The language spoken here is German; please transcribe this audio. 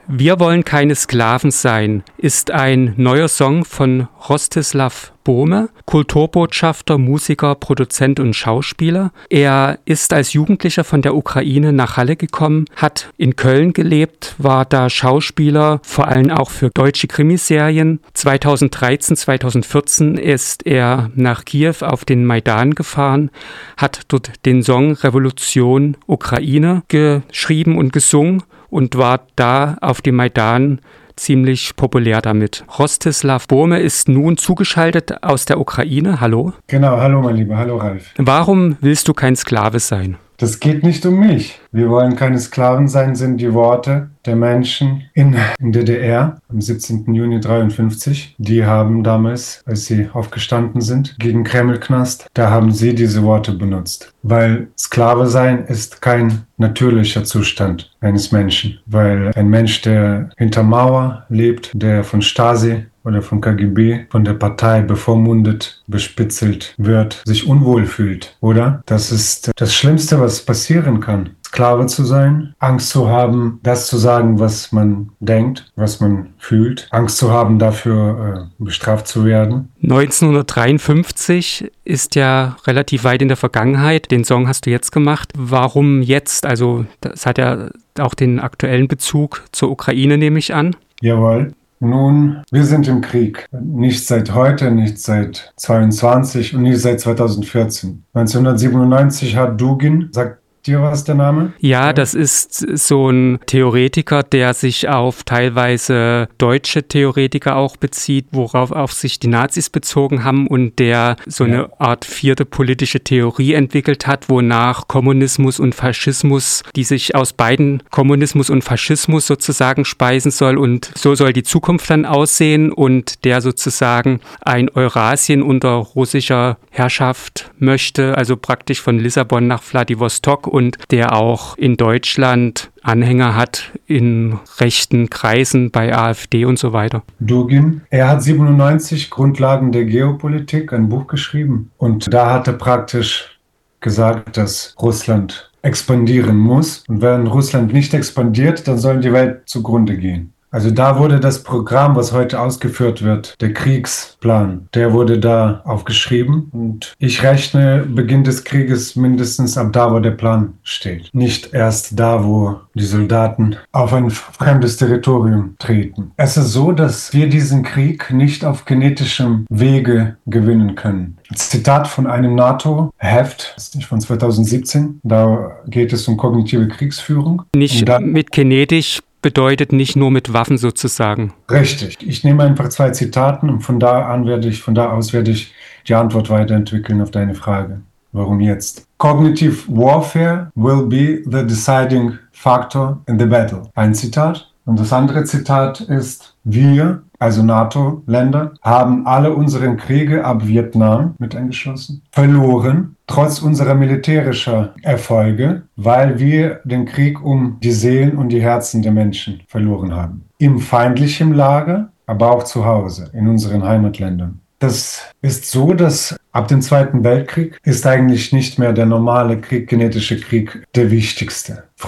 Wir wollen keine Sklaven sein ist ein neuer Song von Rostislav Bohme, Kulturbotschafter, Musiker, Produzent und Schauspieler. Er ist als Jugendlicher von der Ukraine nach Halle gekommen, hat in Köln gelebt, war da Schauspieler, vor allem auch für deutsche Krimiserien. 2013, 2014 ist er nach Kiew auf den Maidan gefahren, hat dort den Song Revolution Ukraine geschrieben und gesungen und war da auf dem Maidan ziemlich populär damit. Rostislav Bohme ist nun zugeschaltet aus der Ukraine. Hallo. Genau, hallo mein Lieber, hallo Ralf. Warum willst du kein Sklave sein? Das geht nicht um mich. Wir wollen keine Sklaven sein, sind die Worte der Menschen in DDR am 17. Juni 1953. Die haben damals, als sie aufgestanden sind gegen Kremlknast, da haben sie diese Worte benutzt. Weil Sklave sein ist kein natürlicher Zustand eines Menschen. Weil ein Mensch, der hinter Mauer lebt, der von Stasi oder von KGB, von der Partei bevormundet, bespitzelt wird, sich unwohl fühlt, oder? Das ist das Schlimmste, was passieren kann. Sklave zu sein, Angst zu haben, das zu sagen, was man denkt, was man fühlt, Angst zu haben, dafür bestraft zu werden. 1953 ist ja relativ weit in der Vergangenheit. Den Song hast du jetzt gemacht. Warum jetzt? Also das hat ja auch den aktuellen Bezug zur Ukraine, nehme ich an. Jawohl. Nun, wir sind im Krieg. Nicht seit heute, nicht seit 22 und nicht seit 2014. 1997 hat Dugin, sagt dir was der Name? Ja, das ist so ein Theoretiker, der sich auf teilweise deutsche Theoretiker auch bezieht, worauf auf sich die Nazis bezogen haben und der so eine Art vierte politische Theorie entwickelt hat, wonach Kommunismus und Faschismus, die sich aus beiden Kommunismus und Faschismus sozusagen speisen soll und so soll die Zukunft dann aussehen und der sozusagen ein Eurasien unter russischer Herrschaft möchte, also praktisch von Lissabon nach Wladiwostok und der auch in Deutschland Anhänger hat in rechten Kreisen bei AfD und so weiter. Dugin, er hat 97 Grundlagen der Geopolitik, ein Buch geschrieben. Und da hat er praktisch gesagt, dass Russland expandieren muss. Und wenn Russland nicht expandiert, dann soll die Welt zugrunde gehen. Also da wurde das Programm, was heute ausgeführt wird, der Kriegsplan, der wurde da aufgeschrieben. Und ich rechne Beginn des Krieges mindestens ab da, wo der Plan steht. Nicht erst da, wo die Soldaten auf ein fremdes Territorium treten. Es ist so, dass wir diesen Krieg nicht auf genetischem Wege gewinnen können. Zitat von einem NATO-Heft, das ist von 2017, da geht es um kognitive Kriegsführung. Nicht mit genetisch bedeutet nicht nur mit Waffen sozusagen. Richtig. Ich nehme einfach 2 Zitaten und von da aus werde ich die Antwort weiterentwickeln auf deine Frage. Warum jetzt? Cognitive warfare will be the deciding factor in the battle. Ein Zitat. Und das andere Zitat ist, wir, also NATO-Länder, haben alle unsere Kriege ab Vietnam mit eingeschlossen, verloren, trotz unserer militärischen Erfolge, weil wir den Krieg um die Seelen und die Herzen der Menschen verloren haben. Im feindlichen Lager, aber auch zu Hause, in unseren Heimatländern. Das ist so, dass ab dem Zweiten Weltkrieg ist eigentlich nicht mehr der normale Krieg, genetische Krieg, der wichtigste.